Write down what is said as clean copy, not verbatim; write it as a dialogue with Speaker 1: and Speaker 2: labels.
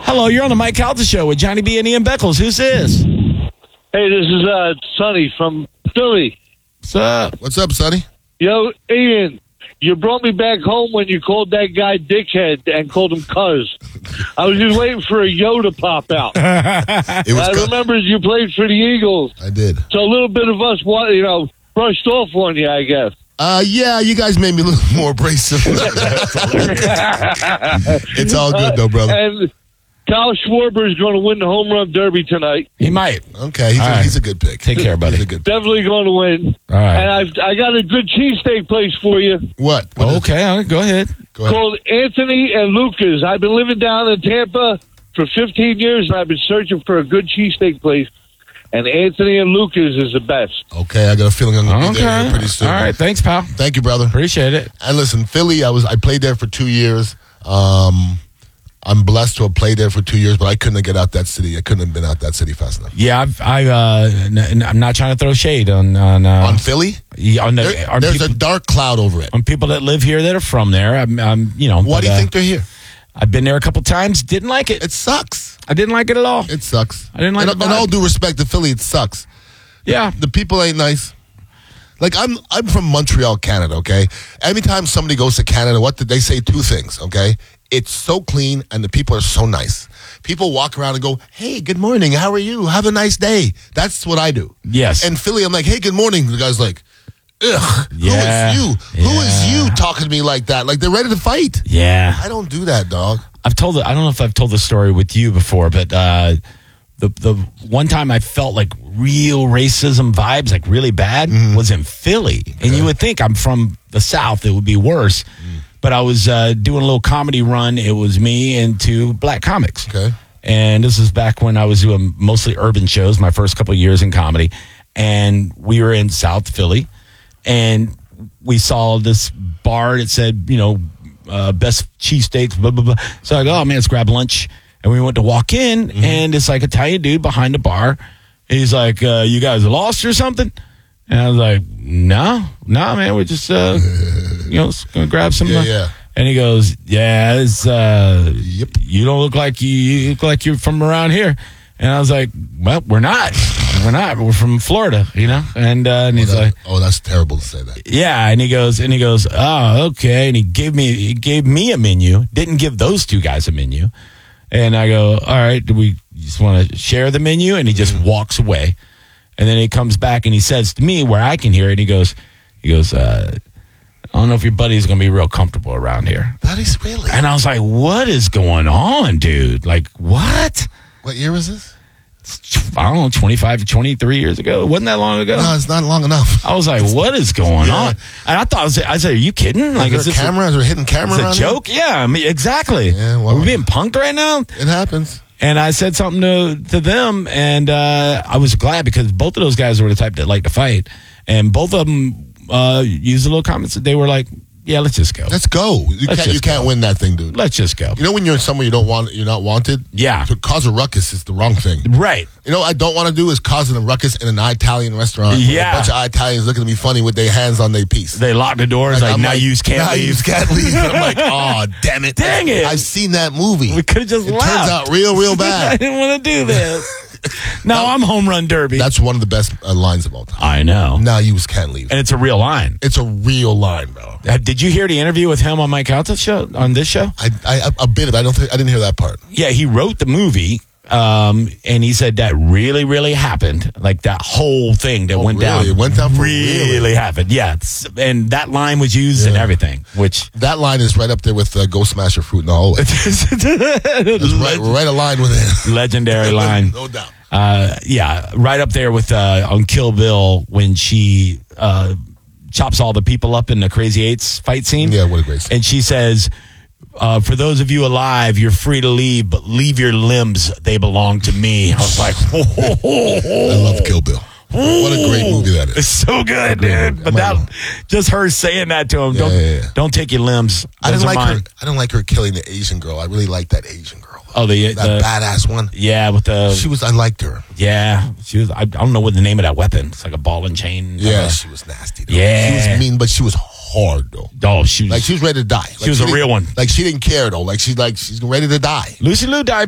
Speaker 1: Hello, you're on the Mike Calta Show with Johnny B and Ian Beckles. Who's this?
Speaker 2: Hey, this is Sonny from Philly.
Speaker 1: What's up?
Speaker 3: What's up, Sonny?
Speaker 2: Yo, Ian, you brought me back home when you called that guy dickhead and called him cuz. I was just waiting for a yo to pop out. I remember you played for the Eagles.
Speaker 3: I did.
Speaker 2: So a little bit of us, brushed off on you, I guess.
Speaker 3: Yeah, you guys made me a little more abrasive. It's all good, though, brother.
Speaker 2: And Kyle Schwarber is going to win the home run derby tonight.
Speaker 1: He might.
Speaker 3: Okay, he's a good pick.
Speaker 1: Take care, buddy.
Speaker 3: He's a good pick.
Speaker 2: Definitely going to win.
Speaker 1: All right.
Speaker 2: And I got a good cheesesteak place for you.
Speaker 3: What?
Speaker 1: Okay, all right, go ahead.
Speaker 2: Called Anthony and Lucas. I've been living down in Tampa for 15 years, and I've been searching for a good cheesesteak place. And Anthony and Lucas is the best.
Speaker 3: Okay, I got a feeling I'm going to be there pretty soon.
Speaker 1: All right, thanks, pal.
Speaker 3: Thank you, brother.
Speaker 1: Appreciate it.
Speaker 3: And listen, Philly, I played there for 2 years. I'm blessed to have played there for 2 years, but I couldn't get out that city. I couldn't have been out that city fast enough.
Speaker 1: Yeah, I'm not trying to throw shade on
Speaker 3: Philly. There's a dark cloud over it.
Speaker 1: On people that live here that are from there.
Speaker 3: Why do you think they're here?
Speaker 1: I've been there a couple times. Didn't like it.
Speaker 3: It sucks.
Speaker 1: I didn't like it at all.
Speaker 3: It sucks.
Speaker 1: I didn't like it.
Speaker 3: In all due respect to Philly, it sucks.
Speaker 1: Yeah,
Speaker 3: the people ain't nice. Like I'm from Montreal, Canada. Okay, anytime somebody goes to Canada, what did they say? Two things. Okay. It's so clean, and the people are so nice. People walk around and go, hey, good morning, how are you? Have a nice day. That's what I do.
Speaker 1: Yes.
Speaker 3: And Philly, I'm like, hey, good morning. The guy's like, ugh,
Speaker 1: yeah.
Speaker 3: Who is you? Who is you talking to me like that? Like they're ready to fight.
Speaker 1: Yeah.
Speaker 3: I don't do that, dog.
Speaker 1: I don't know if I've told the story with you before, but the one time I felt like real racism vibes, like really bad, was in Philly. Okay. And you would think I'm from the South, it would be worse. But I was doing a little comedy run. It was me and two black comics.
Speaker 3: Okay.
Speaker 1: And this is back when I was doing mostly urban shows, my first couple of years in comedy. And we were in South Philly. And we saw this bar that said, best cheesesteaks, blah, blah, blah. So I go, oh, man, let's grab lunch. And we went to walk in, and it's like a Italian dude behind the bar. He's like, you guys lost or something? And I was like, no, man, we're just, going to grab some.
Speaker 3: Yeah.
Speaker 1: And he goes, yeah, it's,
Speaker 3: yep.
Speaker 1: You don't look like you look like you're from around here. And I was like, well, we're not. We're from Florida, And he's like,
Speaker 3: oh, that's terrible to say that.
Speaker 1: Yeah. And he goes, oh, okay. And he gave me a menu. Didn't give those two guys a menu. And I go, all right, do we just want to share the menu? And he just walks away. And then he comes back and he says to me where I can hear it, he goes, I don't know if your buddy's going to be real comfortable around here.
Speaker 3: That is really?
Speaker 1: And I was like, what is going on, dude? Like, what?
Speaker 3: What year was this?
Speaker 1: I don't know, 25 to 23 years ago. It wasn't that long ago.
Speaker 3: No, it's not long enough.
Speaker 1: I was like, what is going on? And I thought, I said, are you kidding? Like,
Speaker 3: is there a camera? Is there a hidden camera around
Speaker 1: Is it a joke?
Speaker 3: here?
Speaker 1: Yeah, I mean, exactly.
Speaker 3: Yeah, well,
Speaker 1: are we being punked right now?
Speaker 3: It happens.
Speaker 1: And I said something to them, and I was glad because both of those guys were the type that like to fight. And both of them used a little comments. They were like, yeah, let's just go.
Speaker 3: Let's go. You can't win that thing, dude.
Speaker 1: Let's just go.
Speaker 3: You know when you're somewhere you're not wanted?
Speaker 1: Yeah.
Speaker 3: To cause a ruckus is the wrong thing.
Speaker 1: Right.
Speaker 3: You know what I don't want to do is causing a ruckus in an Italian restaurant.
Speaker 1: Yeah.
Speaker 3: A bunch of Italians looking at me funny with their hands on their piece.
Speaker 1: They lock the doors like now you can't leave.
Speaker 3: You can't leave. And I'm like, oh, damn it.
Speaker 1: Dang it.
Speaker 3: I've seen that movie.
Speaker 1: We could have just laughed.
Speaker 3: It turns out real
Speaker 1: I
Speaker 3: bad.
Speaker 1: didn't want to do this. Now I'm home run derby.
Speaker 3: That's one of the best lines of all time.
Speaker 1: I know.
Speaker 3: Now you can't leave.
Speaker 1: And it's a real line.
Speaker 3: It's a real line, bro.
Speaker 1: Did you hear the interview with him on Mike Calta's show, on this show?
Speaker 3: I a bit of it. I didn't hear that part.
Speaker 1: Yeah, he wrote the movie, and he said that really, really happened. Like that whole thing that went down.
Speaker 3: It went down for
Speaker 1: really happened. Yeah, and that line was used and everything. Which
Speaker 3: that line is right up there with Go Smash Your Fruit in the Hallway. It's right aligned with it.
Speaker 1: Legendary line.
Speaker 3: No doubt.
Speaker 1: Yeah, right up there with on Kill Bill when she chops all the people up in the Crazy Eights fight scene.
Speaker 3: Yeah, what a great scene.
Speaker 1: And she says, for those of you alive, you're free to leave, but leave your limbs. They belong to me. I was like,
Speaker 3: I love Kill Bill. What a great movie that is.
Speaker 1: It's so good, dude. But just her saying that to him, don't take your limbs.
Speaker 3: I didn't like her killing the Asian girl. I really liked that Asian girl.
Speaker 1: Oh,
Speaker 3: that badass one.
Speaker 1: Yeah, with the
Speaker 3: I liked her.
Speaker 1: Yeah, she was. I don't know what the name of that weapon. It's like a ball and chain.
Speaker 3: Yeah, she was nasty. Though.
Speaker 1: Yeah,
Speaker 3: she was mean, but she was hard though.
Speaker 1: Oh, she was
Speaker 3: ready to die.
Speaker 1: She was a real one.
Speaker 3: Like she didn't care though. Like she's ready to die.
Speaker 1: Lucy Liu died